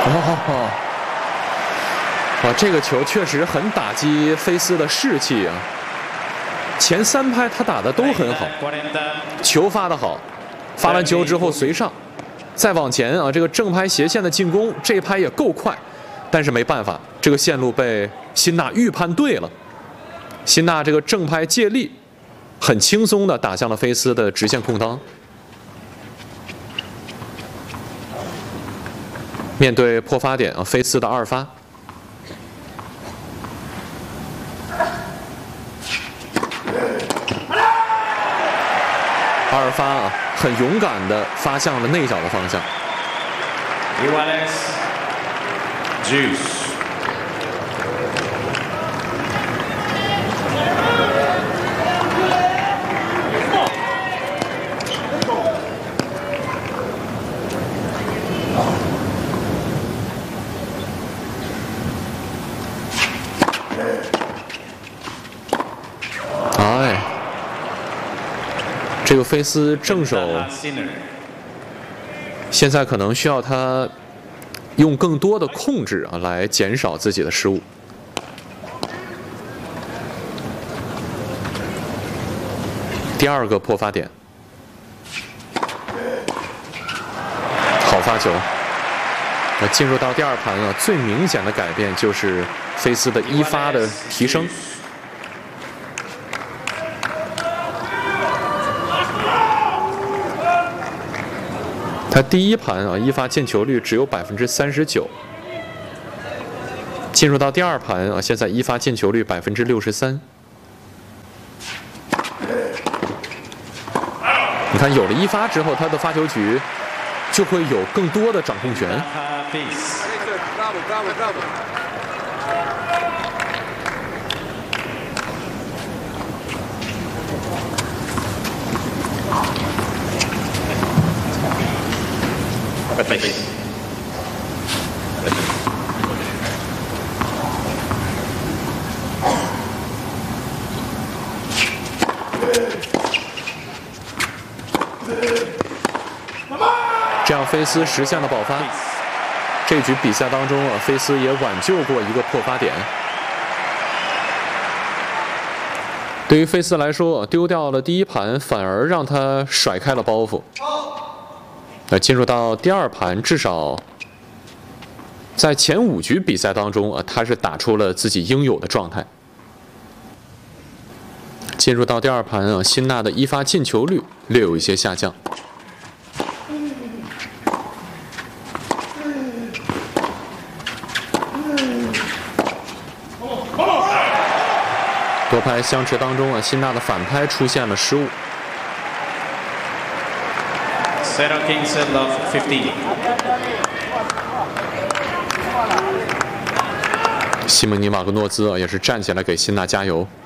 哦，哇，这个球确实很打击菲斯的士气啊！前3拍他打的都很好，球发得好，发完球之后随上，再往前啊，这个正拍斜线的进攻，这拍也够快，但是没办法，这个线路被辛纳预判对了。辛纳这个正拍借力，很轻松地打向了菲斯的直线空当。面对破发点啊，菲斯的2发。2发啊，很勇敢地发向了内角的方向。哎，这个菲斯正手现在可能需要他用更多的控制啊，来减少自己的失误。第2个破发点，好发球。那进入到第2盘啊，最明显的改变就是菲斯的1发的提升。他第1盘啊，1发进球率只有39%，进入到第2盘啊，现在1发进球率63%。你看，有了1发之后，他的发球局就会有更多的掌控权。这样，菲斯实现了保发。这局比赛当中啊，菲斯也挽救过一个破发点。对于菲斯来说，丢掉了第1盘，反而让他甩开了包袱。进入到第2盘，至少在前5局比赛当中啊，他是打出了自己应有的状态。进入到第2盘啊，辛纳的1发进球率略有一些下降。多拍相持当中啊，辛纳的反拍出现了失误。西蒙尼·马格诺兹啊，也是站起来给辛纳加油。